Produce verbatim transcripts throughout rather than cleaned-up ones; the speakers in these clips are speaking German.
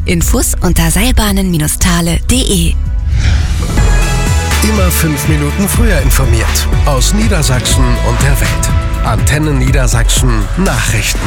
Infos unter seilbahnen Thale punkt de. Immer fünf Minuten früher informiert. Aus Niedersachsen und der Welt. Antenne Niedersachsen Nachrichten.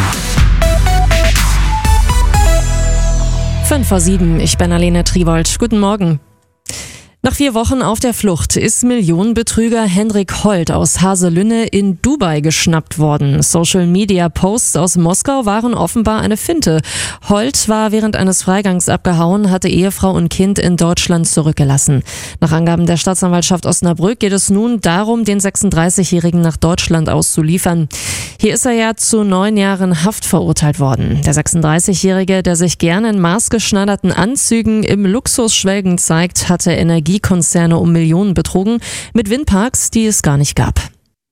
fünf vor sieben, ich bin Alena Triwold. Guten Morgen. Nach vier Wochen auf der Flucht ist Millionenbetrüger Henrik Holt aus Haselünne in Dubai geschnappt worden. Social-Media-Posts aus Moskau waren offenbar eine Finte. Holt war während eines Freigangs abgehauen, hatte Ehefrau und Kind in Deutschland zurückgelassen. Nach Angaben der Staatsanwaltschaft Osnabrück geht es nun darum, den sechsunddreißigjährigen nach Deutschland auszuliefern. Hier ist er ja zu neun Jahren Haft verurteilt worden. Der sechsunddreißigjährige, der sich gerne in maßgeschneiderten Anzügen im Luxusschwelgen zeigt, hatte Energie Konzerne um Millionen betrogen, mit Windparks, die es gar nicht gab.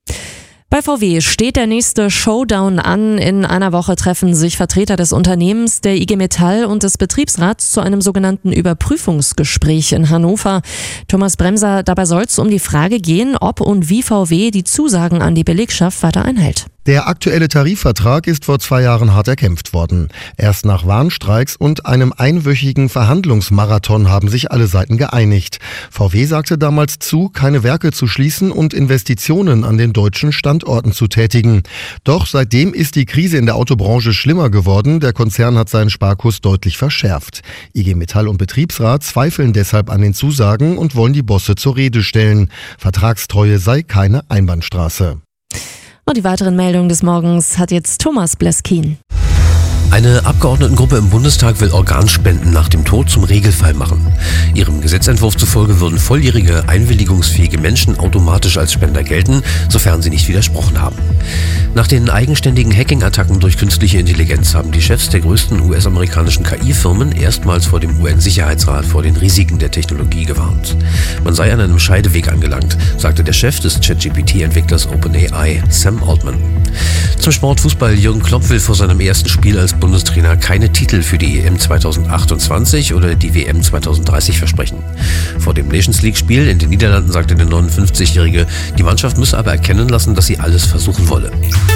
Bei V W steht der nächste Showdown an. In einer Woche treffen sich Vertreter des Unternehmens, der I G Metall und des Betriebsrats zu einem sogenannten Überprüfungsgespräch in Hannover. Thomas Bremser, dabei soll es um die Frage gehen, ob und wie V W die Zusagen an die Belegschaft weiter einhält. Der aktuelle Tarifvertrag ist vor zwei Jahren hart erkämpft worden. Erst nach Warnstreiks und einem einwöchigen Verhandlungsmarathon haben sich alle Seiten geeinigt. V W sagte damals zu, keine Werke zu schließen und Investitionen an den deutschen Standorten zu tätigen. Doch seitdem ist die Krise in der Autobranche schlimmer geworden. Der Konzern hat seinen Sparkurs deutlich verschärft. I G Metall und Betriebsrat zweifeln deshalb an den Zusagen und wollen die Bosse zur Rede stellen. Vertragstreue sei keine Einbahnstraße. Und die weiteren Meldungen des Morgens hat jetzt Thomas Bleskin. Eine Abgeordnetengruppe im Bundestag will Organspenden nach dem Tod zum Regelfall machen. Ihrem Gesetzentwurf zufolge würden volljährige, einwilligungsfähige Menschen automatisch als Spender gelten, sofern sie nicht widersprochen haben. Nach den eigenständigen Hacking-Attacken durch künstliche Intelligenz haben die Chefs der größten U S-amerikanischen K I-Firmen erstmals vor dem U N-Sicherheitsrat vor den Risiken der Technologie gewarnt. Man sei an einem Scheideweg angelangt, sagte der Chef des ChatGPT-Entwicklers OpenAI, Sam Altman. Zum Sportfußball: Jürgen Klopp will vor seinem ersten Spiel als Bundestrainer keine Titel für die E M zweitausendachtundzwanzig oder die W M zweitausenddreißig versprechen. Vor dem Nations League-Spiel in den Niederlanden sagte der neunundfünfzigjährige, die Mannschaft müsse aber erkennen lassen, dass sie alles versuchen wolle.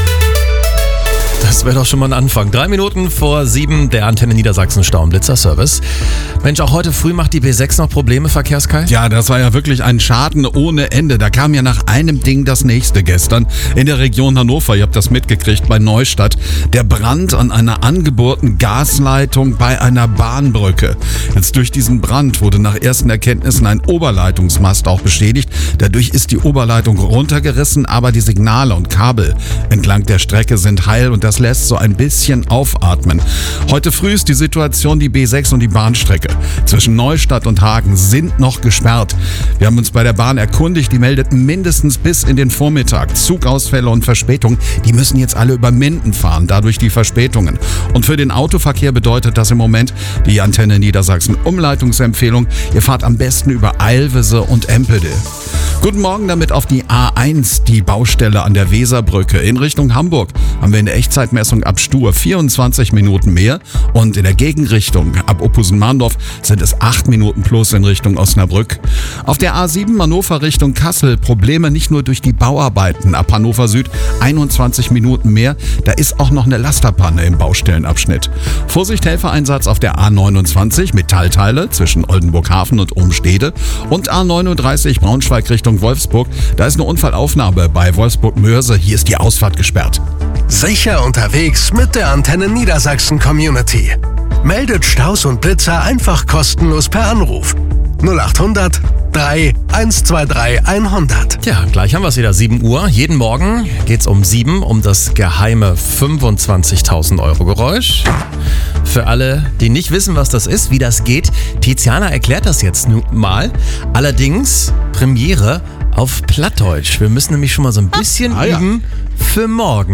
Das wäre doch schon mal ein Anfang. Drei Minuten vor sieben, der Antenne Niedersachsen Stauenblitzer-Service. Mensch, auch heute früh macht die B sechs noch Probleme, Verkehrskai? Ja, das war ja wirklich ein Schaden ohne Ende. Da kam ja nach einem Ding das nächste gestern in der Region Hannover. Ihr habt das mitgekriegt bei Neustadt. Der Brand an einer angebohrten Gasleitung bei einer Bahnbrücke. Jetzt durch diesen Brand wurde nach ersten Erkenntnissen ein Oberleitungsmast auch beschädigt. Dadurch ist die Oberleitung runtergerissen, aber die Signale und Kabel entlang der Strecke sind heil und das lässt so ein bisschen aufatmen. Heute früh ist die Situation, die B sechs und die Bahnstrecke zwischen Neustadt und Hagen sind noch gesperrt. Wir haben uns bei der Bahn erkundigt, die meldeten mindestens bis in den Vormittag Zugausfälle und Verspätungen. Die müssen jetzt alle über Minden fahren, dadurch die Verspätungen. Und für den Autoverkehr bedeutet das im Moment die Antenne Niedersachsen Umleitungsempfehlung. Ihr fahrt am besten über Eilvese und Empelde. Guten Morgen damit auf die A eins, die Baustelle an der Weserbrücke. In Richtung Hamburg haben wir in der Echtzeitmessung ab Stur vierundzwanzig Minuten mehr und in der Gegenrichtung ab Oppusen-Mahndorf sind es acht Minuten plus in Richtung Osnabrück. Auf der A sieben Hannover Richtung Kassel Probleme nicht nur durch die Bauarbeiten. Ab Hannover Süd einundzwanzig Minuten mehr. Da ist auch noch eine Lasterpanne im Baustellenabschnitt. Vorsicht, Helfereinsatz auf der A neunundzwanzig Metallteile zwischen Oldenburg-Hafen und Umstede und A neununddreißig Braunschweig Richtung Wolfsburg. Da ist eine Unfallaufnahme bei Wolfsburg-Mörse. Hier ist die Ausfahrt gesperrt. Sicher unterwegs mit der Antenne Niedersachsen Community. Meldet Staus und Blitzer einfach kostenlos per Anruf. null achthundert drei eins zwei drei hundert. Ja, gleich haben wir es wieder, sieben Uhr. Jeden Morgen geht's um sieben um das geheime fünfundzwanzigtausend Euro Geräusch. Für alle, die nicht wissen, was das ist, wie das geht, Tiziana erklärt das jetzt nun mal. Allerdings Premiere auf Plattdeutsch. Wir müssen nämlich schon mal so ein bisschen ah, ja. üben für morgen.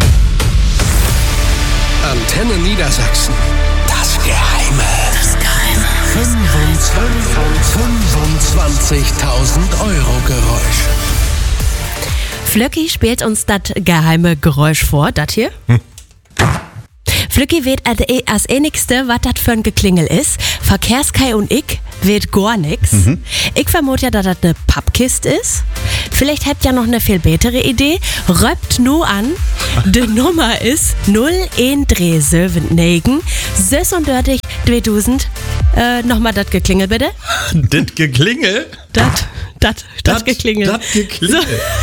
Antenne Niedersachsen. Das Geheime. Das Geheime. fünfundzwanzigtausend Euro Geräusch. Flöcki spielt uns das geheime Geräusch vor, das hier. Hm. Flöcki weet als enigste, was das für ein Geklingel ist. Verkehrskai und ich Weht gar nix. Mhm. Ich vermute ja, dass das eine Pappkiste ist. Vielleicht habt ihr ja noch eine viel bessere Idee. Röpt nur an. Die Nummer ist null eins drei sieben neun sechsunddreißig zweitausend. Äh, nochmal das Geklingel bitte. Das Geklingel? Das, das, das Geklingel. Das Geklingel.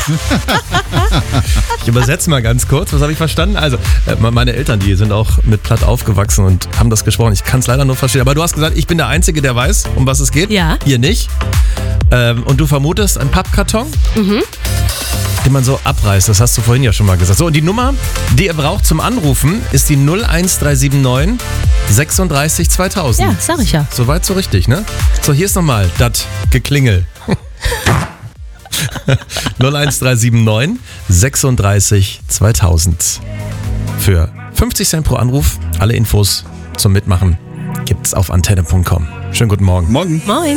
Ich übersetze mal ganz kurz, was habe ich verstanden? Also, äh, meine Eltern, die sind auch mit Platt aufgewachsen und haben das gesprochen. Ich kann es leider nur verstehen. Aber du hast gesagt, ich bin der Einzige, der weiß, um was es geht. Ja. Ihr nicht. Ähm, und du vermutest einen Pappkarton, Mhm. den man so abreißt. Das hast du vorhin ja schon mal gesagt. So, und die Nummer, die ihr braucht zum Anrufen, ist die null eins drei sieben neun sechsunddreißig zweitausend. Ja, sag ich ja. Soweit so richtig, ne? So, hier ist nochmal das Geklingel. null eins drei sieben neun sechsunddreißig zweitausend. Für fünfzig Cent pro Anruf. Alle Infos zum Mitmachen gibt's auf antenne punkt com. Schönen guten Morgen. Morgen. Moin.